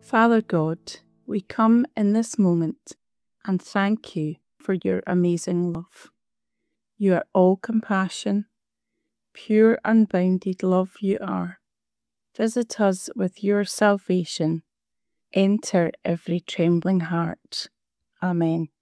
Father God, we come in this moment and thank you for your amazing love. You are all compassion, pure unbounded love you are. Visit us with your salvation. Enter every trembling heart. Amen.